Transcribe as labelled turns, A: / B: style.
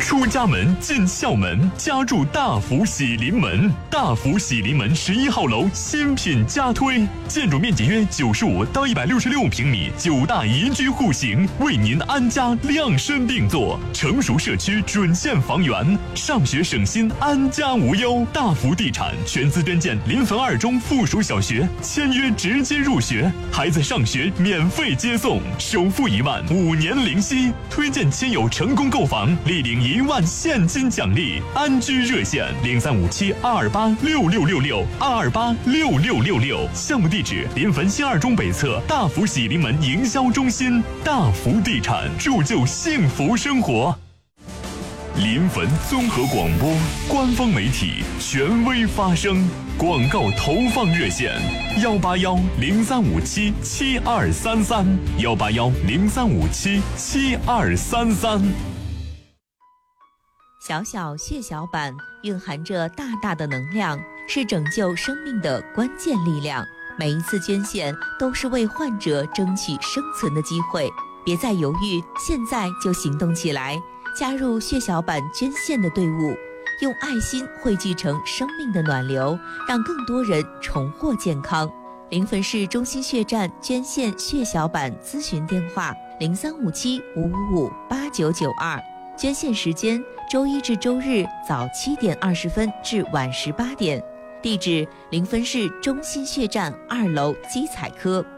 A: 出家门进校门，家住大福喜临门。大福喜临门11号楼新品加推，建筑面积约95到166平米，9大宜居户型，为您安家量身定做。成熟社区准现房源，上学省心，安家无忧。大福地产全资捐建临汾2中附属小学，签约直接入学，孩子上学免费接送，首付1万，5年零息。推荐亲友成功购房，立领1万现金奖励。安居热线0357-228-6666，228-6666。项目地址：临汾新2中北侧大福喜临门营销中心。大福地产，铸就幸福生活。临汾综合广播官方媒体，权威发声。广告投放热线：181-0357-7233，181-0357-7233。
B: 小小血小板蕴含着大大的能量，是拯救生命的关键力量。每一次捐献都是为患者争取生存的机会，别再犹豫，现在就行动起来，加入血小板捐献的队伍，用爱心汇聚成生命的暖流，让更多人重获健康。临汾市中心血站捐献血小板咨询电话：0357-555-8992，捐献时间周一至周日早7点20分至晚18点，地址：临汾市中心血站2楼基彩科。